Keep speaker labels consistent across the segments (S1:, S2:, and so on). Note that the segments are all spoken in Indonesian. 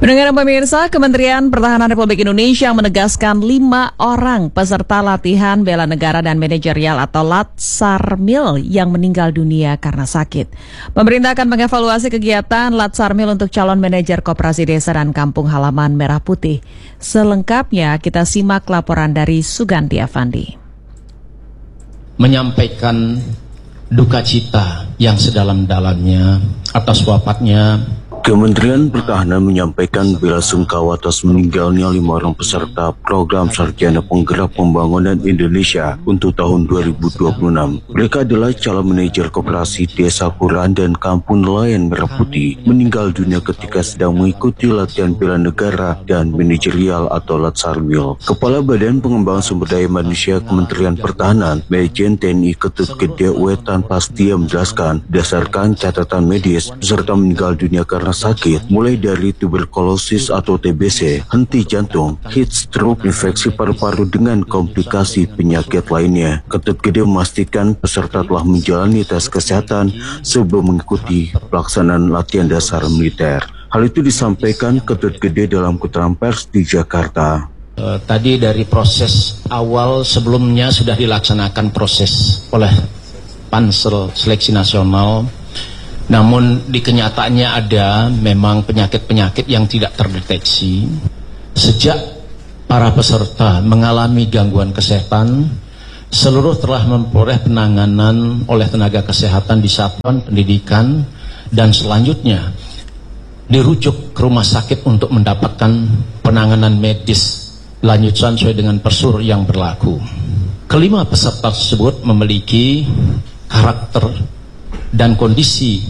S1: Pendengar pemirsa, Kementerian Pertahanan Republik Indonesia menegaskan 5 orang peserta latihan bela negara dan manajerial atau Latsarmil yang meninggal dunia karena sakit. Pemerintah akan mengevaluasi kegiatan Latsarmil untuk calon manajer koperasi desa dan kampung halaman Merah Putih. Selengkapnya kita simak laporan dari Suganti Avandi.
S2: Menyampaikan duka cita yang sedalam-dalamnya atas wafatnya
S3: Kementerian Pertahanan menyampaikan belasungkawa atas meninggalnya 5 orang peserta program Sarjana Penggerak Pembangunan Indonesia untuk tahun 2026. Mereka adalah calon manajer koperasi Desa Kuran dan Kampung Nelayan Merah Putih, meninggal dunia ketika sedang mengikuti latihan bela negara dan manajerial atau Latsarmil. Kepala Badan Pengembangan Sumber Daya Manusia Kementerian Pertahanan, Majen TNI Ketut Gede Wetan Pastia menjelaskan, berdasarkan catatan medis, peserta meninggal dunia karena sakit, mulai dari tuberkulosis atau TBC, henti jantung, heat stroke, infeksi paru-paru dengan komplikasi penyakit lainnya. Ketut Gede memastikan peserta telah menjalani tes kesehatan sebelum mengikuti pelaksanaan latihan dasar militer. Hal itu disampaikan Ketut Gede dalam keterangan pers di Jakarta.
S2: Tadi dari proses awal sebelumnya sudah dilaksanakan proses oleh Pansel Seleksi Nasional. Namun di kenyataannya ada memang penyakit-penyakit yang tidak terdeteksi. Sejak para peserta mengalami gangguan kesehatan, seluruh telah memperoleh penanganan oleh tenaga kesehatan di satuan pendidikan dan selanjutnya dirujuk ke rumah sakit untuk mendapatkan penanganan medis lanjutan sesuai dengan prosedur yang berlaku. Kelima peserta tersebut memiliki karakter dan kondisi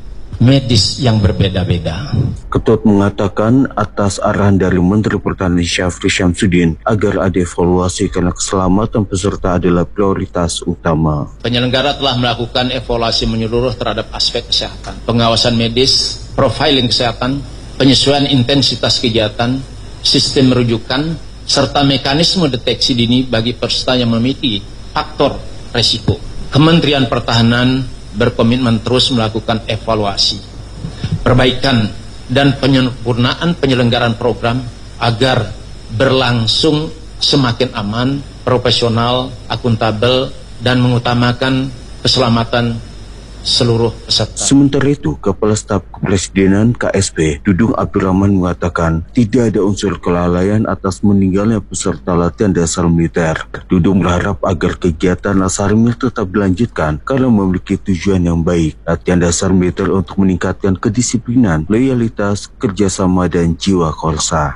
S2: medis yang berbeda-beda.
S3: Ketut mengatakan atas arahan dari Menteri Pertahanan Syafri Syamsuddin agar ada evaluasi karena keselamatan peserta adalah prioritas utama.
S2: Penyelenggara telah melakukan evaluasi menyeluruh terhadap aspek kesehatan, pengawasan medis, profiling kesehatan, penyesuaian intensitas kegiatan, sistem rujukan, serta mekanisme deteksi dini bagi peserta yang memiliki faktor resiko. Kementerian Pertahanan berkomitmen terus melakukan evaluasi, perbaikan, dan penyempurnaan penyelenggaraan program agar berlangsung semakin aman, profesional, akuntabel, dan mengutamakan keselamatan seluruh peserta.
S3: Sementara itu, Kepala Staf Kepresidenan KSP Dudung Abdurrahman mengatakan tidak ada unsur kelalaian atas meninggalnya peserta latihan dasar militer. Dudung berharap agar kegiatan Latsarmil tetap dilanjutkan karena memiliki tujuan yang baik. Latihan dasar militer untuk meningkatkan kedisiplinan, loyalitas, kerjasama, dan jiwa korsa.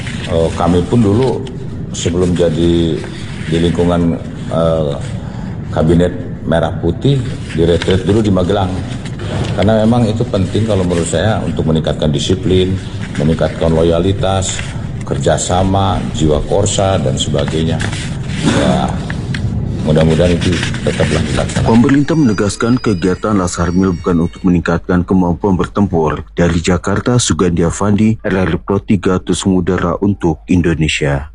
S4: Kami pun dulu sebelum jadi di lingkungan kabinet Merah Putih diretret dulu di Magelang, karena memang itu penting kalau menurut saya untuk meningkatkan disiplin, meningkatkan loyalitas, kerjasama, jiwa korsa, dan sebagainya. Ya, mudah-mudahan itu tetaplah dilaksanakan.
S3: Pemerintah menegaskan kegiatan Latsarmil bukan untuk meningkatkan kemampuan bertempur. Dari Jakarta, Suganti Avandi, RRI Pro 3 Tusung Udara untuk Indonesia.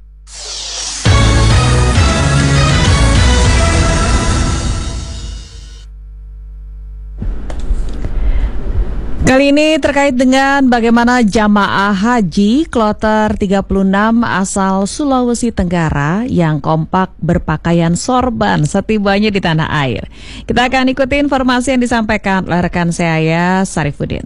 S1: Kali ini terkait dengan bagaimana jamaah haji kloter 36 asal Sulawesi Tenggara yang kompak berpakaian sorban setibanya di tanah air. Kita akan ikuti informasi yang disampaikan oleh rekan saya, Sarifudin.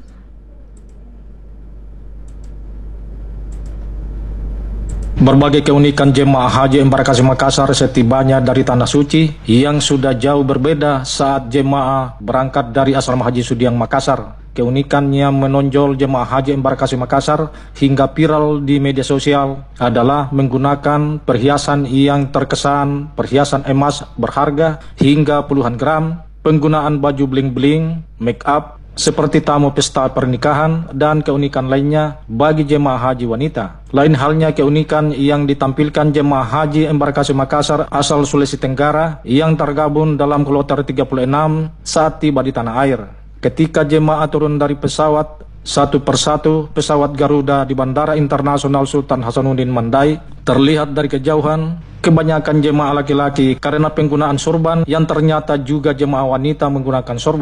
S5: Berbagai keunikan jemaah haji embarkasi Makassar setibanya dari Tanah Suci yang sudah jauh berbeda saat jemaah berangkat dari asrama haji Sudiang Makassar. Keunikannya menonjol jemaah haji embarkasi Makassar hingga viral di media sosial adalah menggunakan perhiasan yang terkesan perhiasan emas berharga hingga puluhan gram, penggunaan baju bling-bling, make up, seperti tamu pesta pernikahan, dan keunikan lainnya bagi jemaah haji wanita. Lain halnya keunikan yang ditampilkan jemaah haji embarkasi Makassar asal Sulawesi Tenggara yang tergabung dalam kloter 36 saat tiba di tanah air. Ketika jemaah turun dari pesawat, satu persatu pesawat Garuda di Bandara Internasional Sultan Hasanuddin Mandai terlihat dari kejauhan. Kebanyakan jemaah laki-laki karena penggunaan sorban yang ternyata juga jemaah wanita menggunakan sorban.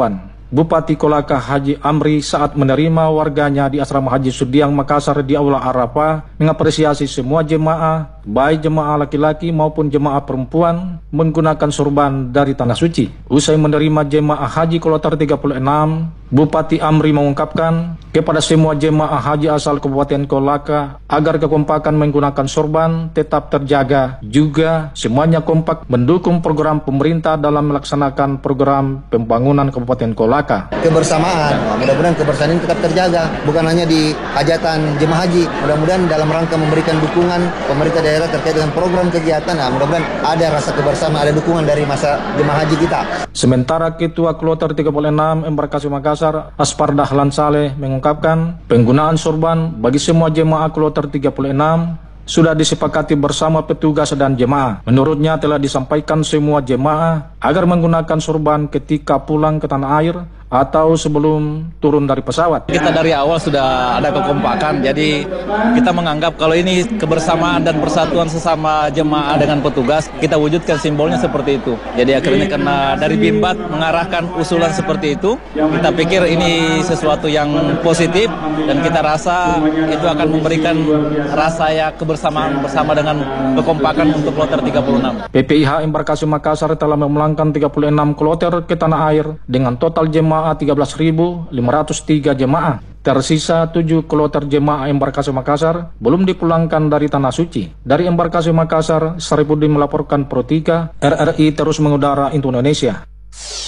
S5: Bupati Kolaka Haji Amri saat menerima warganya di Asrama Haji Sudiang Makassar di Aula Arafah mengapresiasi semua jemaah, baik jemaah laki-laki maupun jemaah perempuan, menggunakan sorban dari Tanah Suci. Usai menerima jemaah Haji Kloter 36, Bupati Amri mengungkapkan kepada semua jemaah haji asal Kabupaten Kolaka agar kekompakan menggunakan sorban tetap terjaga. Juga semuanya kompak mendukung program pemerintah dalam melaksanakan program pembangunan Kabupaten Kolaka.
S6: Kebersamaan, mudah-mudahan kebersamaan ini tetap terjaga, bukan hanya di hajatan jemaah haji. Mudah-mudahan dalam rangka memberikan dukungan pemerintah daerah terkait dengan program kegiatan, mudah-mudahan ada rasa kebersamaan, ada dukungan dari masa jemaah haji kita.
S5: Sementara Ketua Kloter 36 Embarkasi Makassar, Aspar Dahlan Saleh mengungkapkan penggunaan sorban bagi semua jemaah Kloter 36 sudah disepakati bersama petugas dan jemaah. Menurutnya telah disampaikan semua jemaah agar menggunakan sorban ketika pulang ke tanah air atau sebelum turun dari pesawat.
S7: Kita dari awal sudah ada kekompakan, jadi kita menganggap kalau ini kebersamaan dan persatuan sesama jemaah dengan petugas, kita wujudkan simbolnya seperti itu. Jadi akhirnya karena dari Bimbat mengarahkan usulan seperti itu, kita pikir ini sesuatu yang positif dan kita rasa itu akan memberikan rasa ya kebersamaan bersama dengan kekompakan untuk kloter 36.
S5: PPIH Embarkasi Makassar telah memulangkan 36 kloter ke tanah air dengan total jemaah 13.503 jemaah. Tersisa 7 kloter jemaah Embarkasi Makassar belum dipulangkan dari Tanah Suci. Dari Embarkasi Makassar, Saripudin melaporkan Pro 3, RRI terus mengudara Indonesia.